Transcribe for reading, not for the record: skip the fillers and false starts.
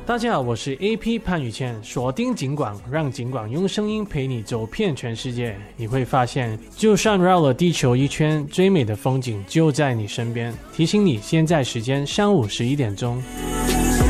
大家好，我是 AP 潘宇谦，锁定警广，让警广用声音陪你走遍全世界。你会发现，就算绕了地球一圈，最美的风景就在你身边。提醒你，现在时间上午11点钟。